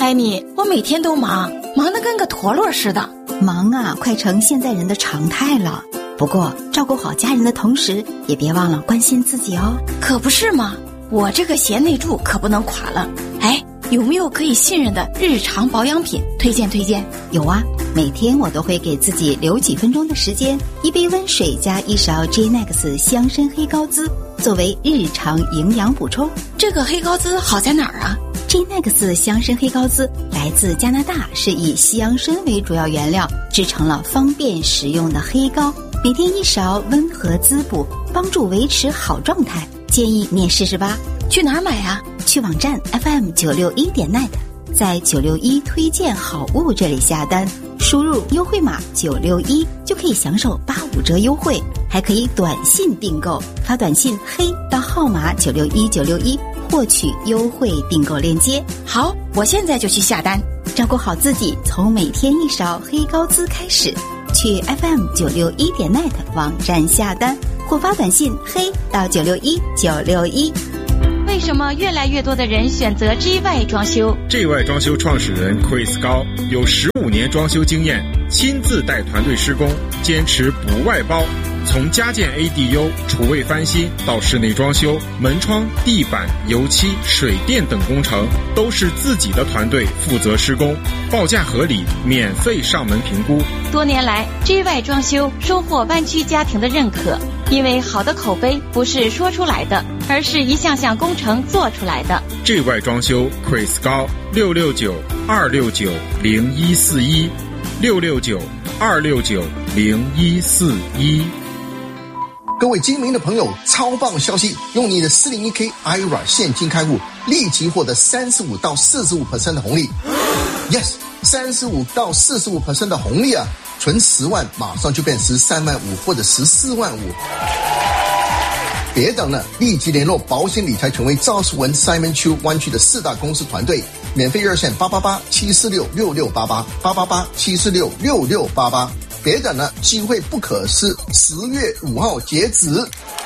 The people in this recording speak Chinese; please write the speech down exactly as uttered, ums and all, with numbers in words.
艾米，我每天都忙，忙得跟个陀螺似的。 忙啊，快成现在人的常态了。不过照顾好家人的同时，也别忘了关心自己哦。 可不是嘛，我这个贤内助可不能垮了。哎，有没有可以信任的日常保养品推荐推荐？ 有啊，每天我都会给自己留几分钟的时间，一杯温水加一勺 J M A X 香参黑高滋作为日常营养补充。 这个黑高滋好在哪儿啊 ？J M A X 香参黑高滋来自加拿大，是以西洋参为主要原料制成了方便食用的黑膏，每天一勺，温和滋补，帮助维持好状态。建议你也试试吧。 去哪儿买啊？ 去网站 F M 九六一点 net， 在九六一推荐好物这里下单，输入优惠码九六一就可以享受八五折优惠，还可以短信订购，发短信黑到号码九六一九六一获取优惠订购链接。 好，我现在就去下单。 照顾好自己，从每天一勺黑高滋开始。去 F M 九六一点 net 网站下单，或发短信黑到九六一九六一。 为什么越来越多的人选择 G Y 装修 ？G Y 装修创始人 Chris 高有十五年装修经验，亲自带团队施工，坚持不外包。从家建 A D U、厨卫翻新到室内装修、门窗、地板、油漆、水电等工程，都是自己的团队负责施工，报价合理，免费上门评估。 多年来 ，G Y 装修收获湾区家庭的认可，因为好的口碑不是说出来的，而是一项项工程做出来的。 G Y 装修 Chris 高六六九二六九零一四一六六九二六九零一四一。 各位精明的朋友，超棒消息！用你的 四零一 K I R A 现金开户，立即获得 百分之三十五到百分之四十五 的红利。Yes， 百分之三十五到百分之四十五 的红利啊！存十万马上就变十三万五或者十四万五。别等了，立即联络保险理财权威赵世文 Simon Chu 湾区的四大公司团队，免费热线八八八七四六六六八八八八八七四六六六八八。别等了，机会不可失，十月五号截止。